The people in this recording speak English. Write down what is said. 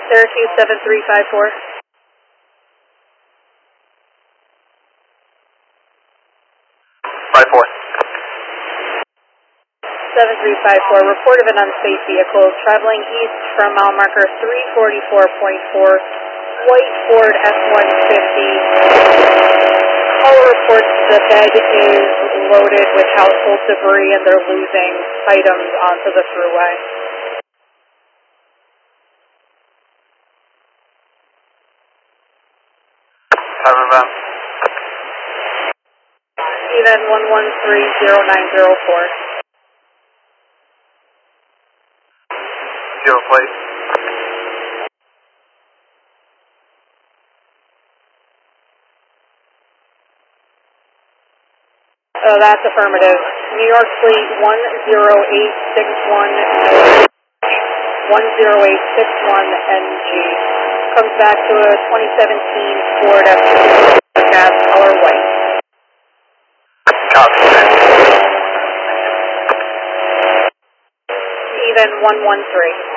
Syracuse 7354. 54. 7354, report of an unsafe vehicle traveling east from mile marker 344.4, white Ford F-150. Caller reports the bed is loaded with household debris and they're losing items onto the thruway. Time of event. Even 1130904. Zero plate. Oh, that's affirmative. New York Fleet 10861 10861NG. Comes back to a 2017 Ford F-150 gas color white. Copy. Even 113.